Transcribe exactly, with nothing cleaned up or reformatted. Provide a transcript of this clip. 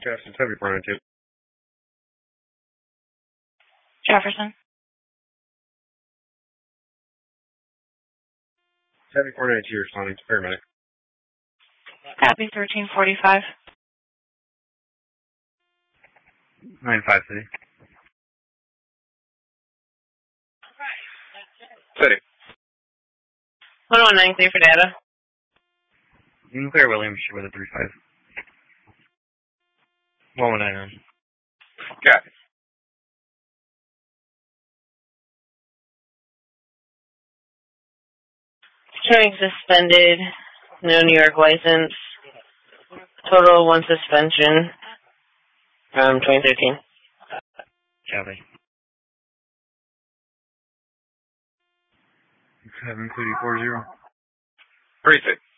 Jefferson, seven four nine two. Jefferson. seven four nine two responding to paramedic. Copy thirteen forty-five. nine five City. City. one one nine, clear for data. You can clear Williams with a three five. one one nine nine. Copy. Showing suspended. No New York license. Total one suspension from twenty thirteen. Copy. seven three four zero. Three six.